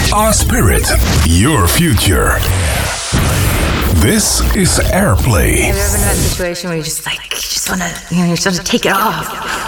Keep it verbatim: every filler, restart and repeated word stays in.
Our spirit, your future. This is Airplay. Have you ever been in a situation where you just like, you just want to, you know, you just want to take it off?